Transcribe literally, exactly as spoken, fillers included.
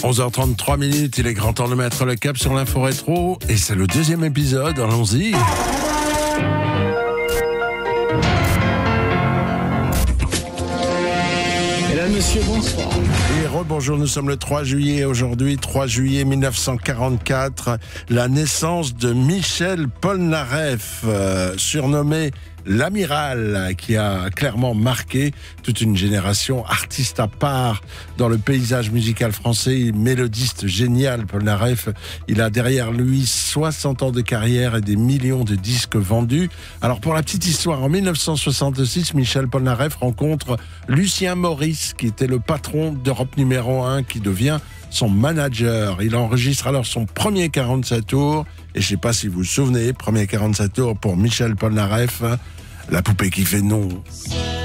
onze heures trente-trois minutes, il est grand temps de mettre le cap sur l'info rétro et c'est le deuxième épisode, allons-y. Mesdames, Messieurs, bonsoir. Et rebonjour, nous sommes le trois juillet aujourd'hui, trois juillet mille neuf cent quarante-quatre, la naissance de Michel Polnareff, euh, surnommé l'amiral, qui a clairement marqué toute une génération, artiste à part dans le paysage musical français, mélodiste génial. Polnareff, il a derrière lui soixante ans de carrière et des millions de disques vendus. Alors pour la petite histoire, en mille neuf cent soixante-six, Michel Polnareff rencontre Lucien Maurice, qui était le patron d'Europe numéro un, qui devient son manager. Il enregistre alors son premier quarante-sept tours, et je ne sais pas si vous vous souvenez, premier quarante-sept tours pour Michel Polnareff, la poupée qui fait non.